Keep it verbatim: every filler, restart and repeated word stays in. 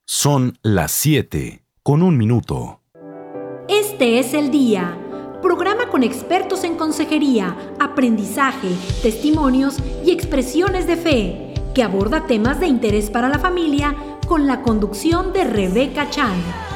Son las siete con un minuto. Este es el día. Programa con expertos en consejería, aprendizaje, testimonios y expresiones de fe, que aborda temas de interés para la familia con la conducción de Rebeca Chan.